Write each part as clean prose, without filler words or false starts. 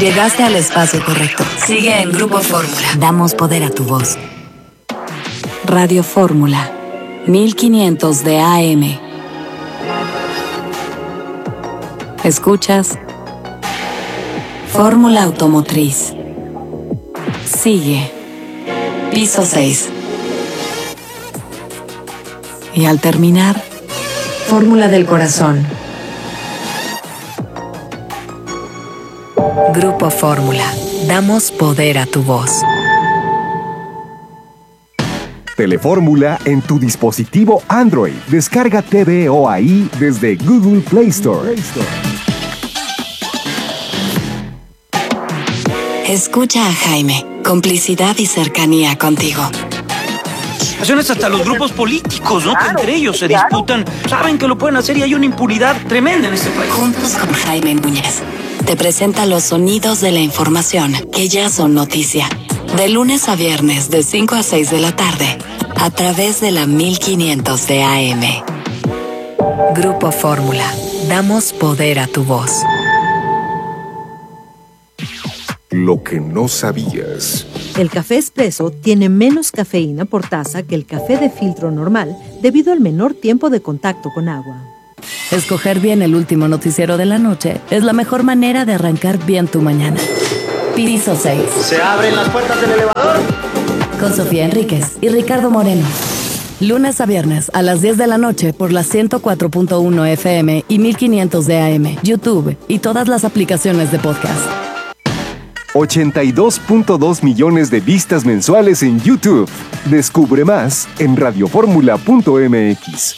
Llegaste al espacio correcto. Sigue en Grupo Fórmula. Damos poder a tu voz. Radio Fórmula, 1500 de AM. Escuchas Fórmula Automotriz. Sigue. Piso 6. Y al terminar, Fórmula del Corazón. Grupo Fórmula. Damos poder a tu voz. Telefórmula en tu dispositivo Android. Descarga TVO ahí desde Google Play Store. Escucha a Jaime. Complicidad y cercanía contigo. Hasta los grupos políticos, ¿no? Que entre ellos se disputan. Saben que lo pueden hacer y hay una impunidad tremenda en este país. Juntos con Jaime Núñez. Te presenta los sonidos de la información que ya son noticia. De lunes a viernes, de 5 a 6 de la tarde, a través de la 1500 de AM. Grupo Fórmula. Damos poder a tu voz. Lo que no sabías. El café expreso tiene menos cafeína por taza que el café de filtro normal debido al menor tiempo de contacto con agua. Escoger bien el último noticiero de la noche es la mejor manera de arrancar bien tu mañana. Piso 6. ¿Se abren las puertas del elevador? Con Sofía Enríquez y Ricardo Moreno. Lunes a viernes a las 10 de la noche por la 104.1 FM y 1500 de AM, YouTube y todas las aplicaciones de podcast. 82.2 millones de vistas mensuales en YouTube. Descubre más en radioformula.mx.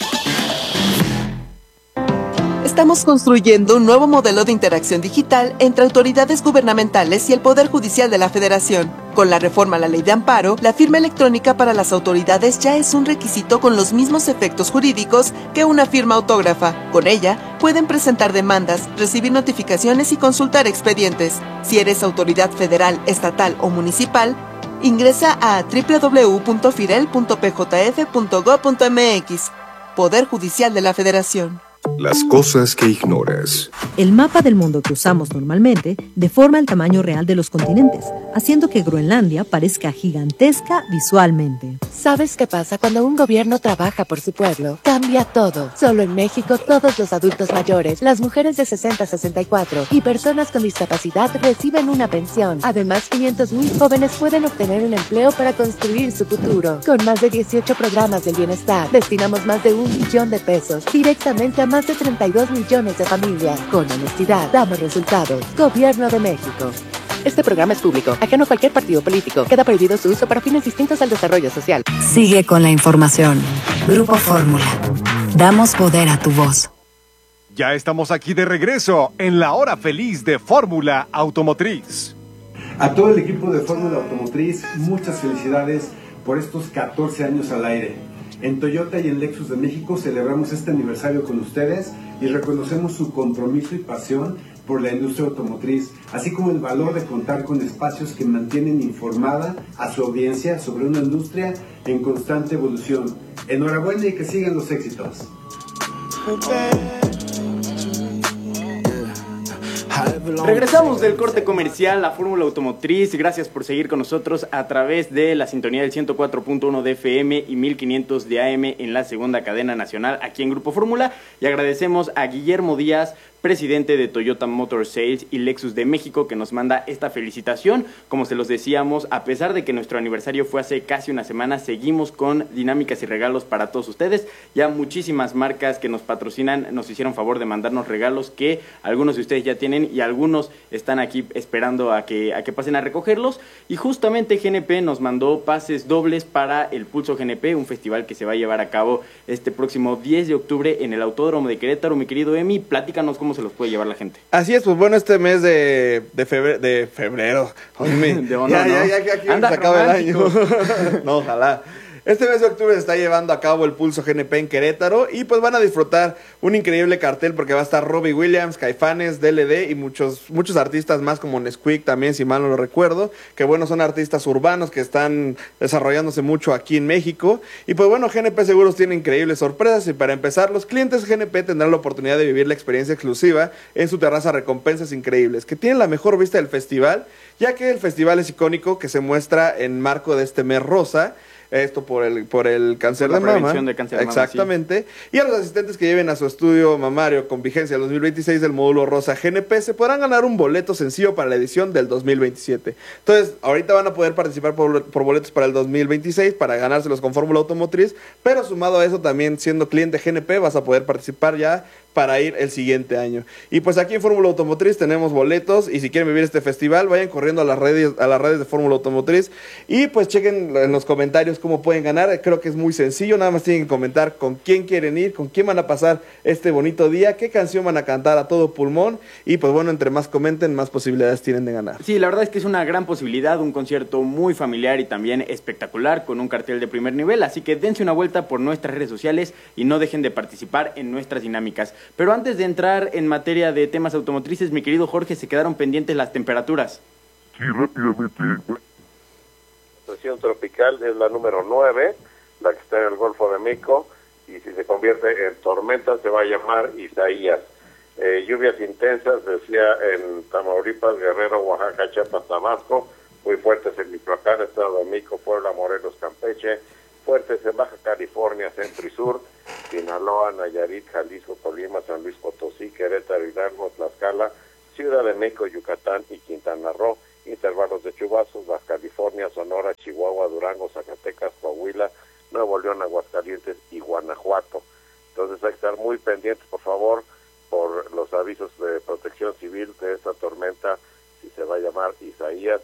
Estamos construyendo un nuevo modelo de interacción digital entre autoridades gubernamentales y el Poder Judicial de la Federación. Con la reforma a la Ley de Amparo, la firma electrónica para las autoridades ya es un requisito con los mismos efectos jurídicos que una firma autógrafa. Con ella, pueden presentar demandas, recibir notificaciones y consultar expedientes. Si eres autoridad federal, estatal o municipal, ingresa a www.firel.pjf.gov.mx. Poder Judicial de la Federación. Las cosas que ignoras. El mapa del mundo que usamos normalmente deforma el tamaño real de los continentes, haciendo que Groenlandia parezca gigantesca visualmente. ¿Sabes qué pasa cuando un gobierno trabaja por su pueblo? Cambia todo. Solo en México, todos los adultos mayores, las mujeres de 60 a 64 y personas con discapacidad reciben una pensión. Además, 500,000 jóvenes pueden obtener un empleo para construir su futuro. Con más de 18 programas del bienestar, destinamos más de 1 billón de pesos directamente a más de 32 millones de familias. Con honestidad, damos resultados. Gobierno de México. Este programa es público, ajeno a cualquier partido político. Queda prohibido su uso para fines distintos al desarrollo social. Sigue con la información. Grupo Fórmula. Damos poder a tu voz. Ya estamos aquí de regreso en la hora feliz de Fórmula Automotriz. A todo el equipo de Fórmula Automotriz, muchas felicidades por estos 14 años al aire. En Toyota y en Lexus de México celebramos este aniversario con ustedes y reconocemos su compromiso y pasión por la industria automotriz, así como el valor de contar con espacios que mantienen informada a su audiencia sobre una industria en constante evolución. Enhorabuena y que sigan los éxitos. Regresamos del corte comercial a Fórmula Automotriz. Gracias por seguir con nosotros a través de la sintonía del 104.1 de FM y 1500 de AM en la segunda cadena nacional aquí en Grupo Fórmula. Y agradecemos a Guillermo Díaz, presidente de Toyota Motor Sales y Lexus de México, que nos manda esta felicitación. Como se los decíamos, a pesar de que nuestro aniversario fue hace casi una semana, seguimos con dinámicas y regalos para todos ustedes. Ya muchísimas marcas que nos patrocinan nos hicieron favor de mandarnos regalos que algunos de ustedes ya tienen y algunos están aquí esperando a que pasen a recogerlos. Y justamente GNP nos mandó pases dobles para el Pulso GNP, un festival que se va a llevar a cabo este próximo 10 de octubre en el Autódromo de Querétaro. Mi querido Emi, platícanos cómo se los puede llevar la gente. Así es, pues bueno, este mes de febrero. De honor, ya se acaba el año. No, ojalá. Este mes de octubre se está llevando a cabo el Pulso GNP en Querétaro y pues van a disfrutar un increíble cartel porque va a estar Robbie Williams, Caifanes, DLD y muchos artistas más como Nesquik también, si mal no lo recuerdo, que bueno, son artistas urbanos que están desarrollándose mucho aquí en México. Y pues bueno, GNP Seguros tiene increíbles sorpresas y para empezar, los clientes GNP tendrán la oportunidad de vivir la experiencia exclusiva en su terraza Recompensas Increíbles, que tienen la mejor vista del festival, ya que el festival es icónico que se muestra en marco de este mes rosa. Esto por el cáncer de mama. De cáncer de mama, exactamente. Sí. Y a los asistentes que lleven a su estudio mamario con vigencia 2026 del módulo rosa GNP se podrán ganar un boleto sencillo para la edición del 2027. Entonces, ahorita van a poder participar por boletos para el 2026 para ganárselos con Fórmula Automotriz, pero sumado a eso también siendo cliente GNP vas a poder participar ya para ir el siguiente año. Y pues aquí en Fórmula Automotriz tenemos boletos y si quieren vivir este festival, vayan corriendo a las redes de Fórmula Automotriz y pues chequen en los comentarios cómo pueden ganar. Creo que es muy sencillo, nada más tienen que comentar con quién quieren ir, con quién van a pasar este bonito día, qué canción van a cantar a todo pulmón y pues bueno, entre más comenten, más posibilidades tienen de ganar. Sí, la verdad es que es una gran posibilidad, un concierto muy familiar y también espectacular con un cartel de primer nivel, así que dense una vuelta por nuestras redes sociales y no dejen de participar en nuestras dinámicas. Pero antes de entrar en materia de temas automotrices, mi querido Jorge, se quedaron pendientes las temperaturas. Sí, rápidamente. La estación tropical es la número 9, la que está en el Golfo de México, y si se convierte en tormenta se va a llamar Isaías. Lluvias intensas, decía, en Tamaulipas, Guerrero, Oaxaca, Chiapas, Tabasco, muy fuertes en Michoacán, Estado de México, Puebla, Morelos, Campeche, fuertes en Baja California, Centro y Sur, Sinaloa, Nayarit, Jalisco, Colima, San Luis Potosí, Querétaro, Hidalgo, Tlaxcala, Ciudad de México, Yucatán y Quintana Roo, intervalos de chubascos, Baja California, Sonora, Chihuahua, Durango, Zacatecas, Coahuila, Nuevo León, Aguascalientes y Guanajuato. Entonces hay que estar muy pendientes, por favor, por los avisos de protección civil de esta tormenta. Si se va a llamar Isaías,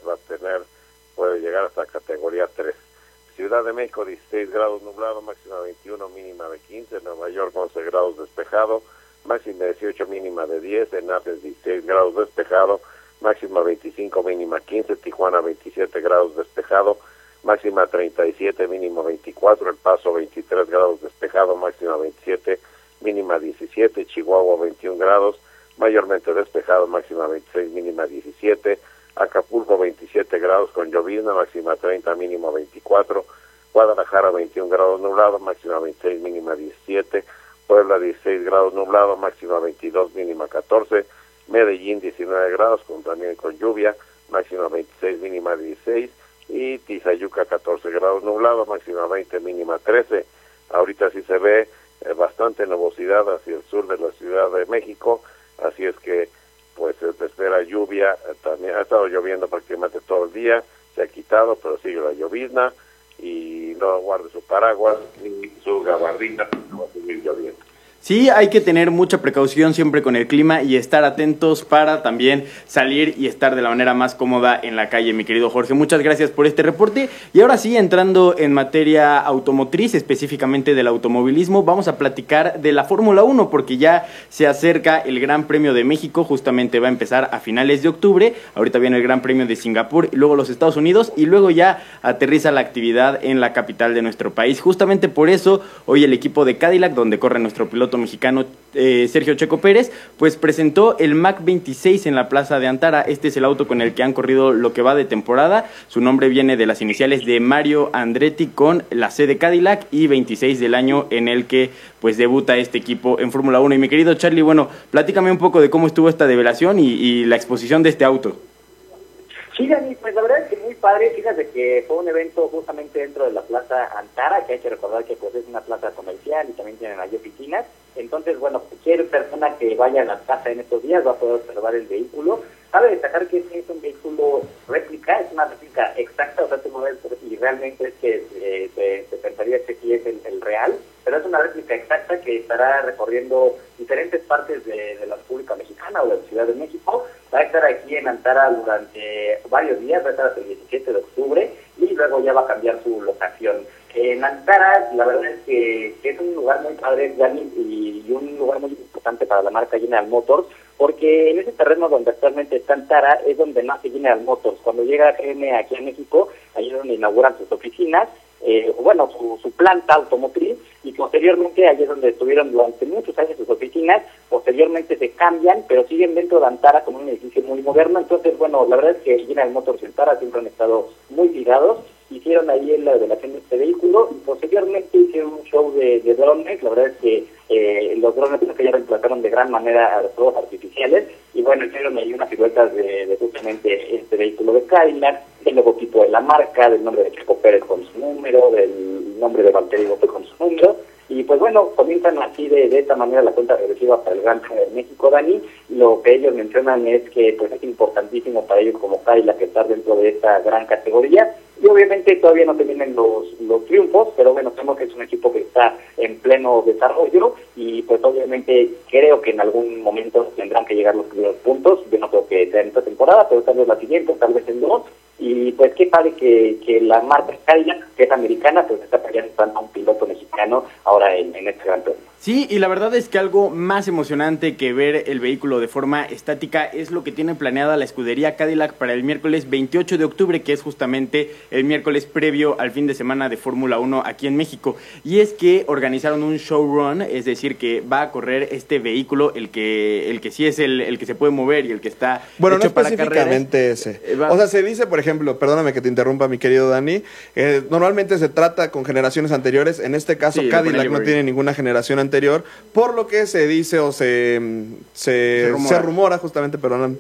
puede llegar hasta categoría 3. Ciudad de México, 16 grados nublado, máxima 21, mínima de 15. Nueva York, 11 grados despejado, máxima 18, mínima de 10. Nápoles, 16 grados despejado, máxima 25, mínima 15. Tijuana, 27 grados despejado, máxima 37, mínima 24. El Paso, 23 grados despejado, máxima 27, mínima 17. Chihuahua, 21 grados, mayormente despejado, máxima 26, mínima 17. Acapulco, 27 grados con llovizna, máxima 30, mínima 24. Guadalajara, 21 grados nublado, máxima 26, mínima 17. Puebla, 16 grados nublado, máxima 22, mínima 14. Medellín, 19 grados, también con lluvia, máxima 26, mínima 16. Y Tizayuca, 14 grados nublado, máxima 20, mínima 13. Ahorita sí se ve bastante nubosidad hacia el sur de la Ciudad de México, así es que pues se espera lluvia. También ha estado lloviendo prácticamente todo el día, se ha quitado, pero sigue la llovizna, y no guarde su paraguas ni su gabardina, porque va a seguir lloviendo. Sí, hay que tener mucha precaución siempre con el clima y estar atentos para también salir y estar de la manera más cómoda en la calle, mi querido Jorge. Muchas gracias por este reporte. Y ahora sí, entrando en materia automotriz, específicamente del automovilismo, vamos a platicar de la Fórmula 1, porque ya se acerca el Gran Premio de México, justamente va a empezar a finales de octubre. Ahorita viene el Gran Premio de Singapur y luego los Estados Unidos, y luego ya aterriza la actividad en la capital de nuestro país. Justamente por eso, hoy el equipo de Cadillac, donde corre nuestro piloto mexicano Sergio Checo Pérez, pues presentó el Mac 26 en la plaza de Antara. Este es el auto con el que han corrido lo que va de temporada. Su nombre viene de las iniciales de Mario Andretti con la C de Cadillac, y 26 del año en el que pues debuta este equipo en Fórmula 1. Y mi querido Charlie, bueno, platícame un poco de cómo estuvo esta develación y la exposición de este auto. Sí, Dani, pues la verdad es que muy padre. Fíjate que fue un evento justamente dentro de la plaza Antara, que hay que recordar que pues es una plaza comercial y también tienen allí oficinas. Entonces, bueno, cualquier persona que vaya a la plaza en estos días va a poder observar el vehículo. Cabe destacar que este es un vehículo réplica, es una réplica exacta, o sea, y realmente es que se pensaría que sí es el real, pero es una réplica exacta que estará recorriendo diferentes partes de la República Mexicana o de la Ciudad de México. Va a estar aquí en Antara durante varios días, va a estar hasta el 17 de octubre y luego ya va a cambiar su locación. En Antara, la verdad es que es un lugar muy padre, Dani, y un lugar muy importante para la marca General Motors, porque en ese terreno donde actualmente está Antara es donde nace General Motors. Cuando llega GM aquí a México, ahí es donde inauguran sus oficinas, su planta automotriz, y posteriormente allí es donde estuvieron durante muchos años sus oficinas. Posteriormente se cambian, pero siguen dentro de Antara como un edificio muy moderno. Entonces, bueno, la verdad es que General Motors y Antara siempre han estado muy ligados. Hicieron ahí la revelación de este vehículo y posteriormente hicieron un show de drones. La verdad es que los drones que ya reemplazaron de gran manera a los fuegos artificiales, y bueno, hicieron ahí unas siluetas de justamente este vehículo de Cadillac, del logotipo de la marca, del nombre de Checo Pérez con su número, del nombre de Valtteri Bottas con su número. Y pues bueno, comienzan así de esta manera la cuenta regresiva para el Gran Premio de México, Dani. Lo que ellos mencionan es que pues es importantísimo para ellos como Cadillac estar dentro de esta gran categoría. Y obviamente todavía no terminan los triunfos, pero bueno, tenemos que es un equipo que está en pleno desarrollo y pues obviamente creo que en algún momento tendrán que llegar los primeros puntos. Yo no creo que sea en esta temporada, pero tal vez la siguiente, tal vez en 2. Y pues qué padre que la marca Cadillac, que es americana, pues está peleando a un piloto mexicano ahora en este Gran Premio. Sí, y la verdad es que algo más emocionante que ver el vehículo de forma estática es lo que tiene planeada la escudería Cadillac para el miércoles 28 de octubre, que es justamente el miércoles previo al fin de semana de Fórmula 1 aquí en México. Y es que organizaron un showrun, es decir, que va a correr este vehículo, el que sí es el que se puede mover y el que está bueno, hecho no específicamente ese. O sea, se dice, por ejemplo, perdóname que te interrumpa, mi querido Dani, normalmente se trata con generaciones anteriores. En este caso, sí, Cadillac no tiene ninguna generación anterior, por lo que se dice o se rumora justamente,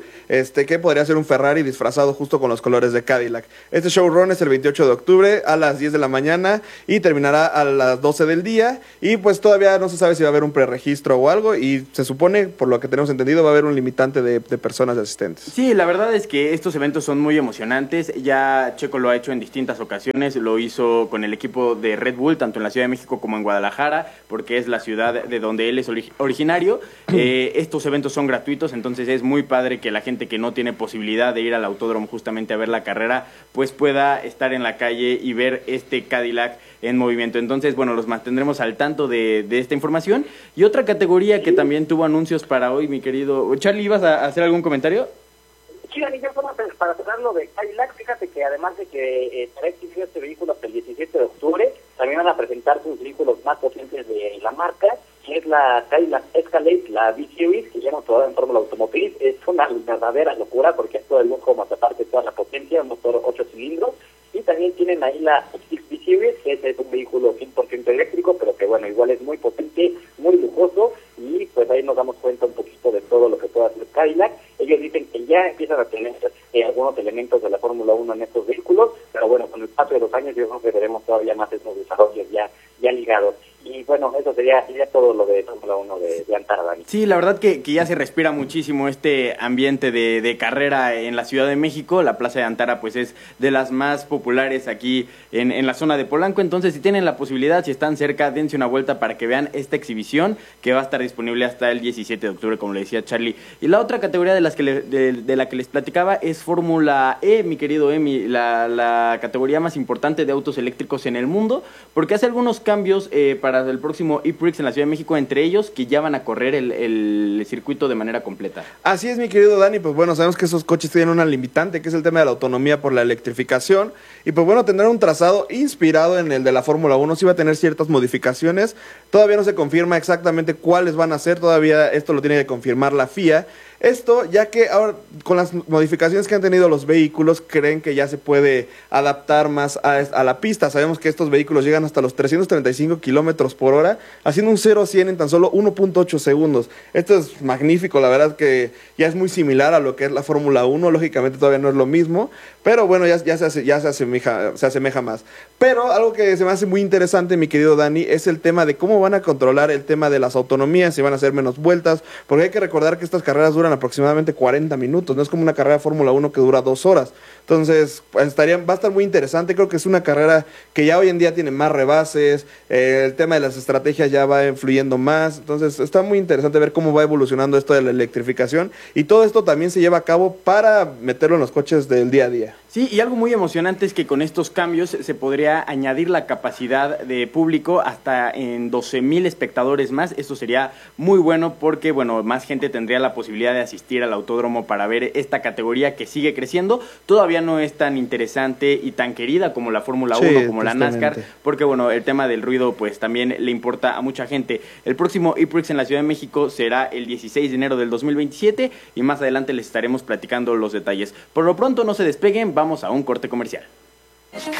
que podría ser un Ferrari disfrazado justo con los colores de Cadillac. Este showrun es el 28 de octubre a las 10 de la mañana y terminará a las 12 del día, y pues todavía no se sabe si va a haber un preregistro o algo, y se supone, por lo que tenemos entendido, va a haber un limitante de personas asistentes. Sí, la verdad es que estos eventos son muy emocionantes. Ya Checo lo ha hecho en distintas ocasiones, lo hizo con el equipo de Red Bull, tanto en la Ciudad de México como en Guadalajara, porque es la ciudad de donde él es originario. Estos eventos son gratuitos, entonces es muy padre que la gente que no tiene posibilidad de ir al autódromo justamente a ver la carrera, pues pueda estar en la calle y ver este Cadillac en movimiento. Entonces, bueno, los mantendremos al tanto de esta información. Y otra categoría que también tuvo anuncios para hoy, mi querido Charlie, ¿ibas a hacer algún comentario? Sí, Dani, yo para cerrar lo de Cadillac, fíjate que además de que estará exigido este vehículo hasta el 17 de octubre, también van a presentar sus vehículos más potentes de la marca, que es la Cadillac Escalade, la B-Series, que lleva toda en fórmula automotriz. Es una verdadera locura porque es todo el lujo más aparte toda la potencia, un motor 8 cilindros, y también tienen ahí la B-Series, que es un vehículo 100% eléctrico, pero que bueno, igual es muy potente, muy lujoso, y pues ahí nos damos cuenta un poquito de todo lo que puede hacer Cadillac. Ellos dicen que ya empiezan a tener algunos elementos de la Fórmula 1 en estos vehículos, pero bueno, con el paso de los años yo creo que veremos todavía más esos desarrollos ya ligados. Y bueno, eso sería todo lo de Fórmula 1 de Antara, Dani. Sí, la verdad que ya se respira muchísimo este ambiente de carrera en la Ciudad de México. La Plaza de Antara pues es de las más populares aquí en la zona de Polanco. Entonces, si tienen la posibilidad, si están cerca, dense una vuelta para que vean esta exhibición que va a estar disponible hasta el 17 de octubre, como le decía Charlie. Y la otra categoría de la que les platicaba es Fórmula E, mi querido Emi, la categoría más importante de autos eléctricos en el mundo, porque hace algunos cambios para el próximo E-Prix en la Ciudad de México, entre ellos que ya van a correr el circuito de manera completa. Así es, mi querido Dani, pues bueno, sabemos que esos coches tienen una limitante, que es el tema de la autonomía por la electrificación, y pues bueno, tendrán un trazado inspirado en el de la Fórmula 1, sí va a tener ciertas modificaciones, todavía no se confirma exactamente cuáles van a ser, todavía esto lo tiene que confirmar la FIA. Esto ya que ahora con las modificaciones que han tenido los vehículos creen que ya se puede adaptar más a la pista. Sabemos que estos vehículos llegan hasta los 335 kilómetros por hora, haciendo un 0 a 100 en tan solo 1.8 segundos. Esto es magnífico, la verdad que ya es muy similar a lo que es la Fórmula 1, lógicamente todavía no es lo mismo, pero bueno, ya se asemeja más. Pero algo que se me hace muy interesante, mi querido Dani, es el tema de cómo van a controlar el tema de las autonomías, si van a hacer menos vueltas, porque hay que recordar que estas carreras duran aproximadamente 40 minutos, no es como una carrera de Fórmula 1 que dura 2 horas. Entonces, pues, va a estar muy interesante. Creo que es una carrera que ya hoy en día tiene más rebases, el tema de las estrategias ya va influyendo más. Entonces, está muy interesante ver cómo va evolucionando esto de la electrificación, y todo esto también se lleva a cabo para meterlo en los coches del día a día. Sí, y algo muy emocionante es que con estos cambios se podría añadir la capacidad de público hasta en 12,000 espectadores más. Esto sería muy bueno porque, bueno, más gente tendría la posibilidad de de asistir al autódromo para ver esta categoría que sigue creciendo. Todavía no es tan interesante y tan querida como la Fórmula 1, como la NASCAR, porque bueno, el tema del ruido pues también le importa a mucha gente. El próximo ePrix en la Ciudad de México será el 16 de enero del 2027 y más adelante les estaremos platicando los detalles. Por lo pronto no se despeguen, vamos a un corte comercial.